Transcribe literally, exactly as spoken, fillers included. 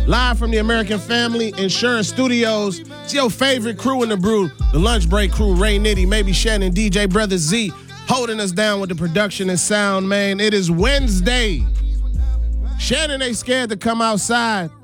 Live from the American Family Insurance Studios. It's your favorite crew in the brew, the Lunch Break crew, Ray Nitty, maybe Shannon, D J Brother Z, holding us down with the production and sound, man. It is Wednesday. Shannon ain't scared to come outside.